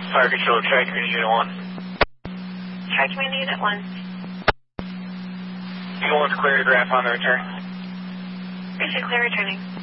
Fire Control, Tri Community Unit 1. Tri-Community Unit 1. Unit 1's clear to graph on the return. Appreciate clear returning.